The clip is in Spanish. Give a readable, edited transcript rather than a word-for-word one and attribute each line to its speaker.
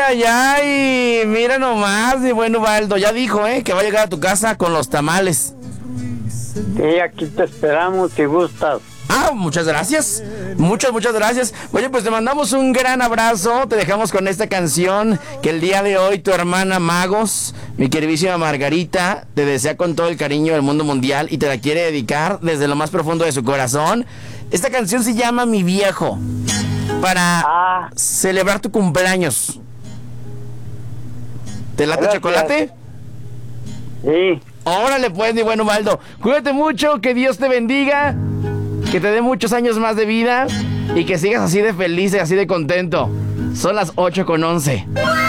Speaker 1: ay, ay, mira nomás, mi buen Ubaldo, ya dijo, que va a llegar a tu casa con los tamales.
Speaker 2: Sí, aquí te esperamos si gustas.
Speaker 1: Ah, muchas gracias. Muchas gracias. Oye, pues te mandamos un gran abrazo. Te dejamos con esta canción que el día de hoy tu hermana Magos, mi queridísima Margarita, te desea con todo el cariño del mundo mundial y te la quiere dedicar desde lo más profundo de su corazón. Esta canción se llama Mi Viejo, para celebrar tu cumpleaños. ¿Te late chocolate?
Speaker 2: Sí.
Speaker 1: Órale pues, mi buen Ubaldo. Cuídate mucho, que Dios te bendiga, que te dé muchos años más de vida y que sigas así de feliz y así de contento. Son las 8:11.